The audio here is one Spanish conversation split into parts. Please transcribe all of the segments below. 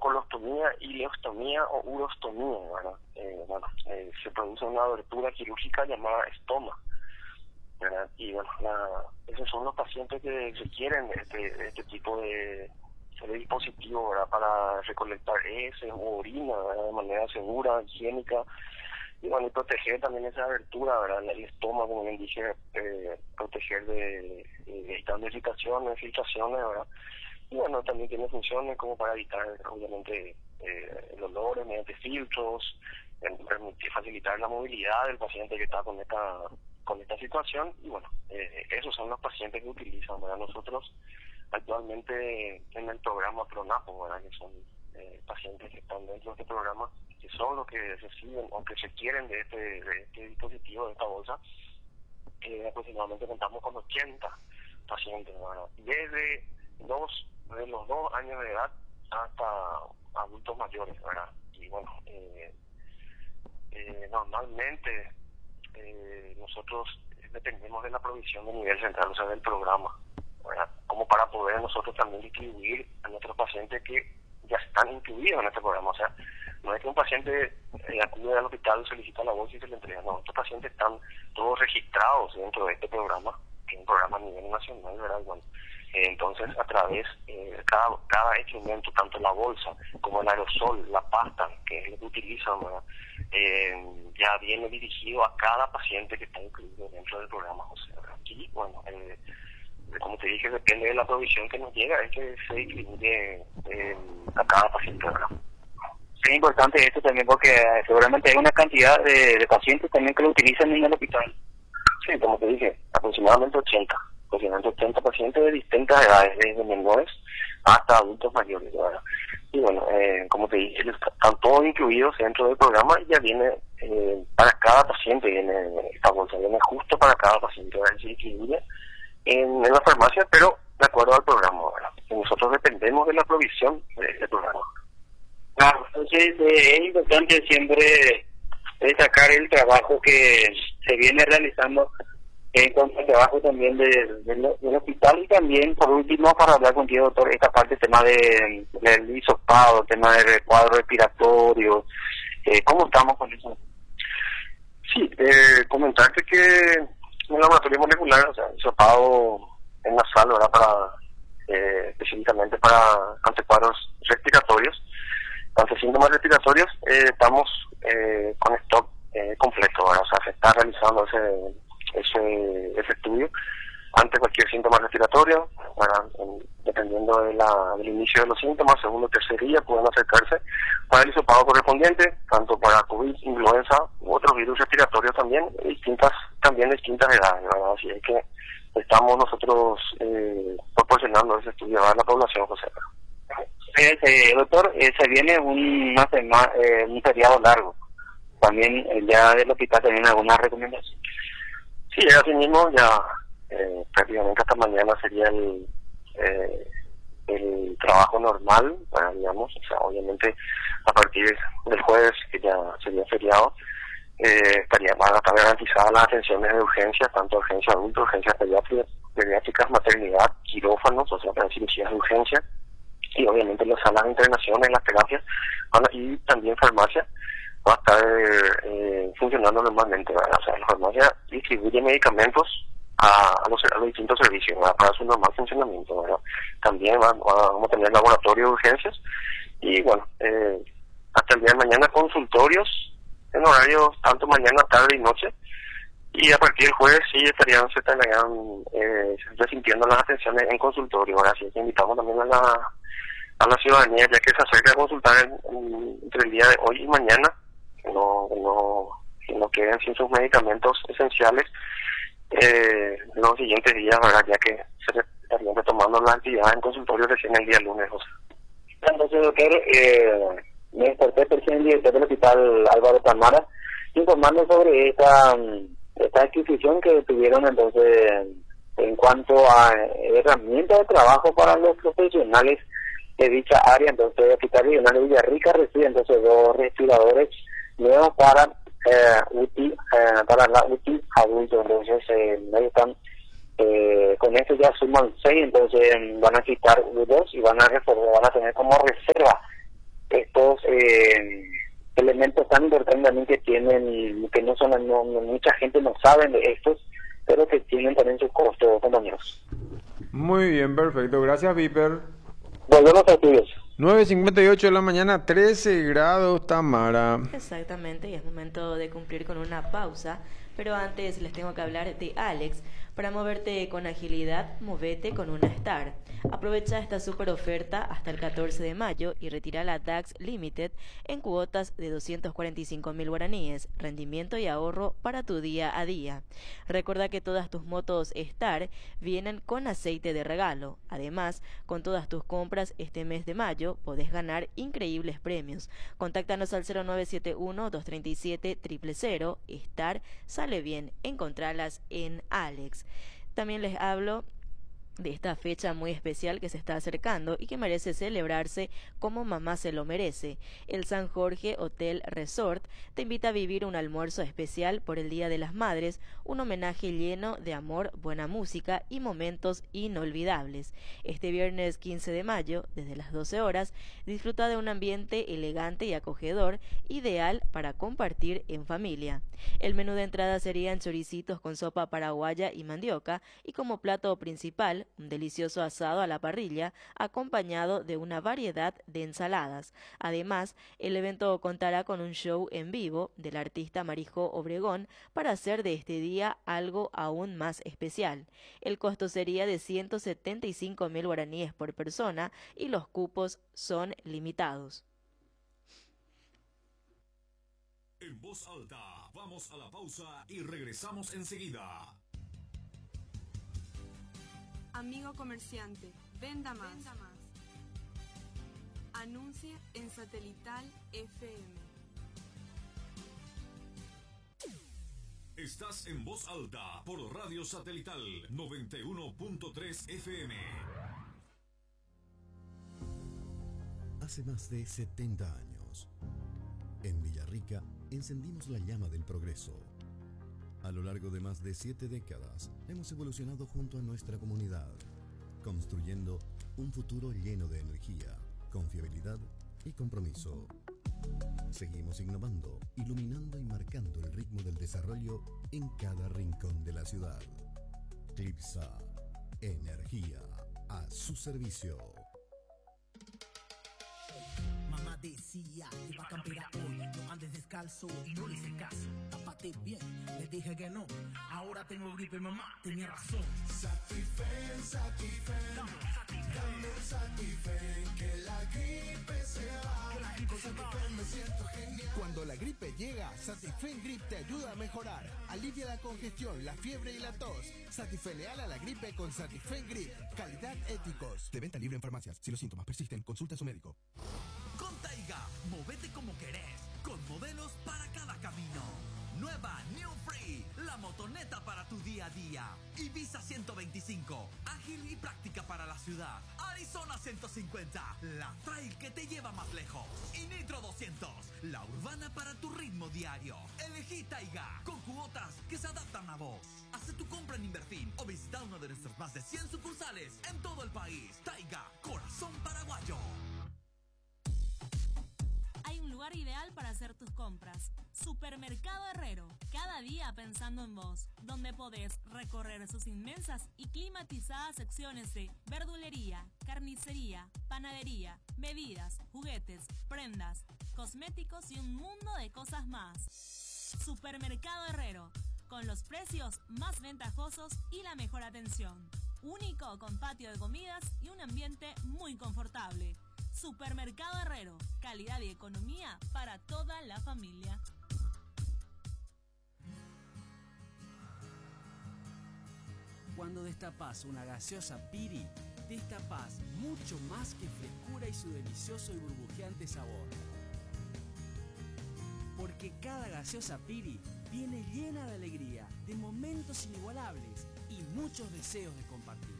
colostomía, ileostomía o urostomía, ¿verdad? Se produce una abertura quirúrgica llamada estoma, ¿verdad? Y bueno, esos son los pacientes que requieren este tipo de dispositivo, ¿verdad? Para recolectar heces o orina, ¿verdad? De manera segura, higiénica, y bueno, y proteger también esa abertura, ¿verdad? El estómago, como bien dije, proteger de evitando irritaciones, filtraciones, ¿verdad? Y bueno, también tiene funciones como para evitar, obviamente, el olor mediante filtros, permitir facilitar la movilidad del paciente que está con esta situación. Y bueno, esos son los pacientes que utilizan, ¿verdad? Nosotros actualmente en el programa PRONAPO, ¿verdad? Que son pacientes que están dentro de este programa, que son los que reciben o que requieren de este dispositivo, de esta bolsa. Aproximadamente contamos con 80 pacientes, ¿verdad? Desde los 2 años de edad hasta adultos mayores, ¿verdad? Y bueno, normalmente nosotros dependemos de la provisión de nivel central, o sea, del programa, ¿verdad? Como para poder nosotros también distribuir a nuestros pacientes que ya están incluidos en este programa. O sea, no es que un paciente acude al hospital, solicita la bolsa y se le entrega. No, estos pacientes están todos registrados dentro de este programa, que es un programa a nivel nacional, ¿verdad? Y bueno, entonces, a través de cada instrumento, tanto la bolsa como el aerosol, la pasta, que es lo que utilizan, ¿verdad? Ya viene dirigido a cada paciente que está incluido dentro del programa, José. Aquí, bueno, como te dije, depende de la provisión que nos llega, es que se distribuye a cada paciente, ¿verdad? Es importante esto también porque seguramente hay una cantidad de pacientes también que lo utilizan en el hospital. Sí, como te dije, aproximadamente 80 pacientes de distintas edades, desde menores hasta adultos mayores, ¿verdad? Y bueno, como te dije, están todos incluidos dentro del programa y ya viene para cada paciente, viene esta bolsa, viene justo para cada paciente, ¿verdad? Se distribuye en la farmacia, pero de acuerdo al programa, ¿verdad? Y nosotros dependemos de la provisión de este programa. Claro, entonces es importante siempre destacar el trabajo que se viene realizando en cuanto al trabajo también del hospital, y también, por último, para hablar contigo, doctor, esta parte, tema del hisopado, tema del cuadro respiratorio, ¿cómo estamos con eso? Sí, comentarte que un laboratorio molecular, o sea, hisopado en nasal, ¿verdad? Específicamente para ante cuadros respiratorios, ante síntomas respiratorios, estamos con stock completo, ¿verdad? O sea, se está realizando ese estudio ante cualquier síntoma respiratorio, ¿verdad? Dependiendo del inicio de los síntomas, segundo o tercer día pueden acercarse para el hisopado correspondiente, tanto para COVID, influenza u otros virus respiratorios también, distintas edades, ¿verdad? Así es que estamos nosotros proporcionando ese estudio a la población, José. Doctor, se viene un periodo largo. También ya del hospital tienen alguna recomendación. Sí, así mismo ya prácticamente hasta mañana sería el trabajo normal, digamos, o sea, obviamente a partir del jueves, que ya sería feriado, van a estar garantizadas las atenciones de urgencia, tanto urgencia adulta, urgencias pediátricas, maternidad, quirófanos, o sea, para cirugías de urgencia, y obviamente las salas de internaciones, las terapias, y también farmacia va a estar funcionando normalmente, ¿verdad? O sea, la farmacia distribuye medicamentos a los distintos servicios, ¿verdad? Para su normal funcionamiento, ¿verdad? También vamos a tener laboratorio de urgencias y bueno, hasta el día de mañana consultorios en horarios tanto mañana, tarde y noche, y a partir del jueves sí se estarían resintiendo las atenciones en consultorio, ¿verdad? Así que invitamos también a la ciudadanía, ya que se acerca a consultar entre el día de hoy y mañana, que no queden sin sus medicamentos esenciales los siguientes días, ¿verdad? Ya que se estarían retomando las actividades en consultorio recién el día lunes, José. Entonces, doctor, me desperté recién el director del hospital Álvaro Tamara informando sobre esta adquisición que tuvieron entonces en cuanto a herramientas de trabajo para los profesionales de dicha área. Entonces, el Hospital Regional de Villarrica recibe entonces 2 respiradores nuevos para la UTI adulto. Entonces, ahí están, con esto ya suman 6, entonces van a quitar 2 y van a tener como reserva elementos tan importantes también que tienen, que mucha gente no sabe de estos, pero que tienen también sus costos, compañeros. Muy bien, perfecto. Gracias, Viper. Volvemos a estudios. 9:58 de la mañana, 13 grados, Tamara. Exactamente, y es momento de cumplir con una pausa, pero antes les tengo que hablar de Alex. Para moverte con agilidad, movete con una Star. Aprovecha esta super oferta hasta el 14 de mayo y retira la DAX Limited en cuotas de 245.000 guaraníes, rendimiento y ahorro para tu día a día. Recuerda que todas tus motos Star vienen con aceite de regalo. Además, con todas tus compras este mes de mayo podés ganar increíbles premios. Contáctanos al 0971-237-000. Star sale bien, encontralas en Alex. También les hablo de esta fecha muy especial que se está acercando y que merece celebrarse como mamá se lo merece. El San Jorge Hotel Resort te invita a vivir un almuerzo especial por el Día de las Madres, un homenaje lleno de amor, buena música y momentos inolvidables. Este viernes 15 de mayo, desde las 12 horas, disfruta de un ambiente elegante y acogedor, ideal para compartir en familia. El menú de entrada serían choricitos con sopa paraguaya y mandioca, y como plato principal un delicioso asado a la parrilla acompañado de una variedad de ensaladas. Además, el evento contará con un show en vivo del artista Marijo Obregón para hacer de este día algo aún más especial. El costo sería de 175.000 guaraníes por persona y los cupos son limitados. En voz alta, vamos a la pausa y regresamos enseguida. Amigo comerciante, venda más. Anuncie en Satelital FM. Estás en voz alta por Radio Satelital 91.3 FM. Hace más de 70 años, en Villarrica, encendimos la llama del progreso. A lo largo de más de 7 décadas, hemos evolucionado junto a nuestra comunidad, construyendo un futuro lleno de energía, confiabilidad y compromiso. Seguimos innovando, iluminando y marcando el ritmo del desarrollo en cada rincón de la ciudad. Clipsa, energía a su servicio. Mamá decía que va a campear hoy, no andes descalzo y no le hice caso. Tápate bien, le dije que no, ahora tengo gripe, mamá tenía razón. Satifen, dame un Satifen, que la gripe se va. Con Satifen me siento genial. Cuando la gripe llega, Satifen Grip te ayuda a mejorar. Alivia la congestión, la fiebre y la tos. Satifeneal a la gripe con Satifen Grip. Calidad éticos. De venta libre en farmacias. Si los síntomas persisten, consulta a su médico. Con Taiga, movete como querés, con modelos para cada camino. Nueva New Free, la motoneta para tu día a día. Ibiza 125, ágil y práctica para la ciudad. Arizona 150, la trail que te lleva más lejos. Y Nitro 200, la urbana para tu ritmo diario. Elegí Taiga, con cuotas que se adaptan a vos. Haz tu compra en Inverfin o visita uno de nuestros más de 100 sucursales en todo el país. Taiga, corazón paraguayo. Hay un lugar ideal para hacer tus compras. Supermercado Herrero, cada día pensando en vos, donde podés recorrer sus inmensas y climatizadas secciones de verdulería, carnicería, panadería, bebidas, juguetes, prendas, cosméticos y un mundo de cosas más. Supermercado Herrero, con los precios más ventajosos y la mejor atención. Único con patio de comidas y un ambiente muy confortable. Supermercado Herrero, calidad y economía para toda la familia. Cuando destapas una gaseosa Piri, destapas mucho más que frescura y su delicioso y burbujeante sabor. Porque cada gaseosa Piri viene llena de alegría, de momentos inigualables y muchos deseos de compartir.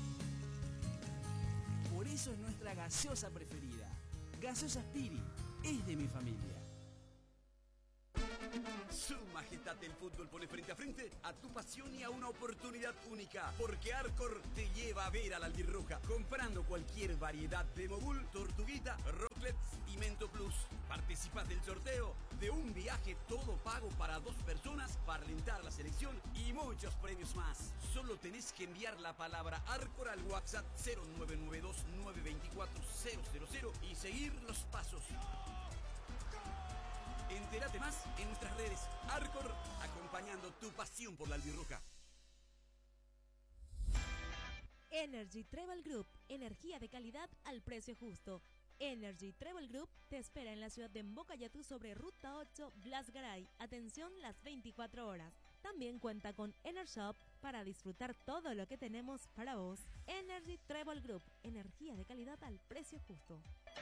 Por eso es nuestra gaseosa preferida. Gaseosa Piri es de mi familia. Su majestad del fútbol pone frente a frente a tu pasión y a una oportunidad única, porque Arcor te lleva a ver a la albirroja comprando cualquier variedad de mogul, tortuguita, rocklets y Mento Plus. Participas del sorteo de un viaje todo pago para 2 personas para alentar la selección y muchos premios más. Solo tenés que enviar la palabra Arcor al WhatsApp 0992-924-000 y seguir los pasos. Entérate más en nuestras redes. Arcor, acompañando tu pasión por la albirroja. Energy Travel Group, energía de calidad al precio justo. Energy Travel Group te espera en la ciudad de Mbocayatú sobre Ruta 8, Blas Garay. Atención las 24 horas. También cuenta con EnerShop para disfrutar todo lo que tenemos para vos. Energy Travel Group, energía de calidad al precio justo.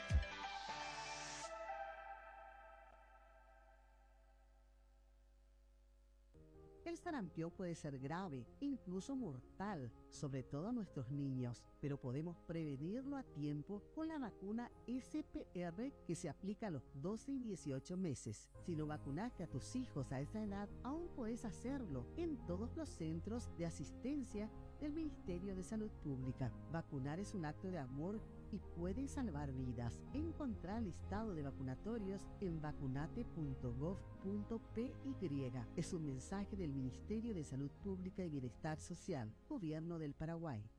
El sarampión puede ser grave, incluso mortal, sobre todo a nuestros niños, pero podemos prevenirlo a tiempo con la vacuna SPR que se aplica a los 12 y 18 meses. Si no vacunaste a tus hijos a esa edad, aún puedes hacerlo en todos los centros de asistencia del Ministerio de Salud Pública. Vacunar es un acto de amor y puede salvar vidas. Encontrar el listado de vacunatorios en vacunate.gov.py. Es un mensaje del Ministerio de Salud Pública y Bienestar Social, Gobierno del Paraguay.